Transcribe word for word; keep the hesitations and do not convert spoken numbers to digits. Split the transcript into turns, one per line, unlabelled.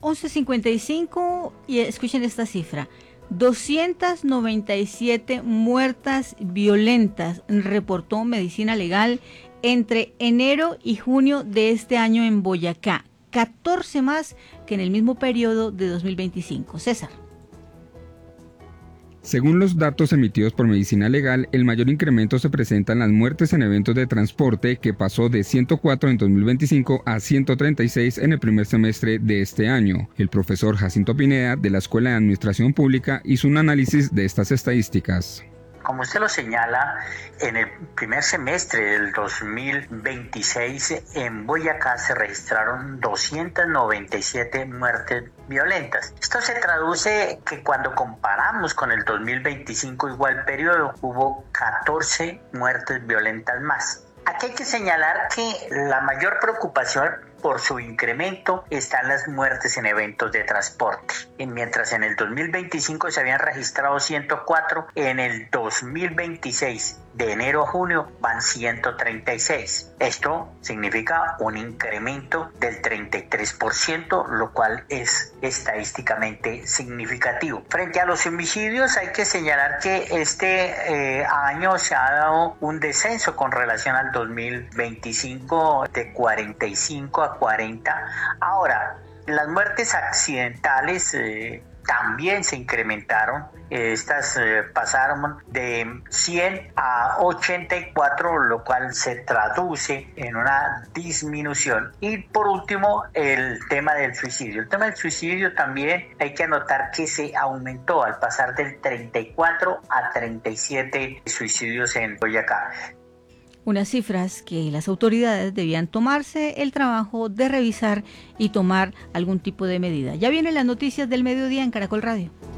once cincuenta y cinco y escuchen esta cifra. doscientas noventa y siete muertas violentas reportó Medicina Legal entre enero y junio de este año en Boyacá. catorce más que en el mismo periodo de dos mil veinticinco. César.
Según los datos emitidos por Medicina Legal, el mayor incremento se presenta en las muertes en eventos de transporte, que pasó de ciento cuatro en dos mil veinticinco a ciento treinta y seis en el primer semestre de este año. El profesor Jacinto Pineda, de la Escuela de Administración Pública, hizo un análisis de estas estadísticas.
Como usted lo señala, en el primer semestre del dos mil veintiséis en Boyacá se registraron doscientas noventa y siete muertes violentas. Esto se traduce que cuando comparamos con el dos mil veinticinco igual periodo hubo catorce muertes violentas más. Aquí hay que señalar que la mayor preocupación por su incremento están las muertes en eventos de transporte. Y mientras en el dos mil veinticinco se habían registrado ciento cuatro, en el dos mil veintiséis de enero a junio van ciento treinta y seis. Esto significa un incremento del treinta y tres por ciento, lo cual es estadísticamente significativo. Frente a los homicidios hay que señalar que este eh, año se ha dado un descenso con relación al dos mil veinticinco de cuarenta y cinco a cuarenta. Ahora, las muertes accidentales eh, también se incrementaron. Estas eh, pasaron de cien a ochenta y cuatro, lo cual se traduce en una disminución. Y por último, el tema del suicidio. El tema del suicidio también hay que anotar que se aumentó al pasar del treinta y cuatro a treinta y siete suicidios en Boyacá.
Unas cifras que las autoridades debían tomarse el trabajo de revisar y tomar algún tipo de medida. Ya vienen las noticias del mediodía en Caracol Radio.